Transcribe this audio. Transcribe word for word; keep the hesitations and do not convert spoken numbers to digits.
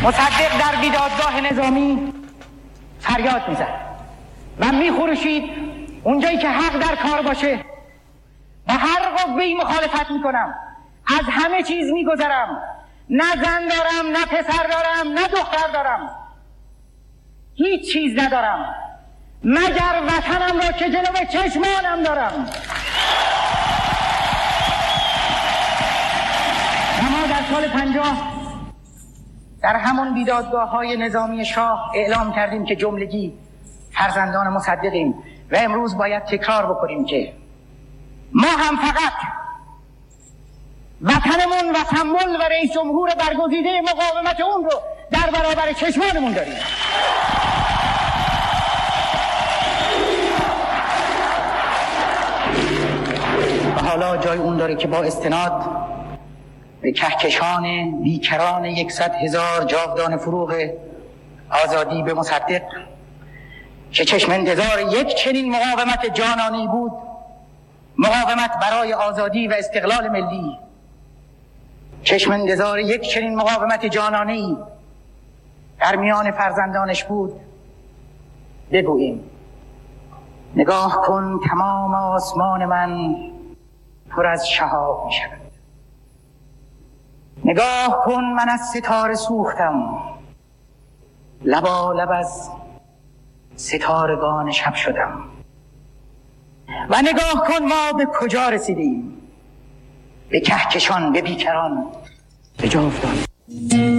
مصدق در بیدادگاه نظامی فریاد میزد و میخروشید اونجایی که حق در کار باشه با هر قوه‌ای مخالفت میکنم، از همه چیز میگذرم، نه زن دارم، نه پسر دارم، نه دختر دارم، هیچ چیز ندارم مگر وطنم را که جلوی چشمانم دارم. ما در سال پنجاه در همون بیدادگاه های نظامی شاه اعلام کردیم که جملگی فرزندان مصدقیم و امروز باید تکرار بکنیم که ما هم فقط وطنمون و سمبل و رئیس جمهور برگزیده مقاومت اون رو در برابر چشمانمون داریم. حالا جای اون داره که با استناد به کهکشان بیکران یکصد هزار جاودان فروغ آزادی به مصدق که چشم انتظار یک چنین مقاومت جانانه‌ای بود، مقاومت برای آزادی و استقلال ملی، چشم انتظار یک چنین مقاومت جانانه‌ای در میان فرزندانش بود، بگوییم نگاه کن تمام آسمان من پر از شهاب می شود، نگاه کن من از ستاره سوختم، لبا لب از ستارگان شب شدم، و نگاه کن ما به کجا رسیدیم، به کهکشان، به بیکران، به جاودان.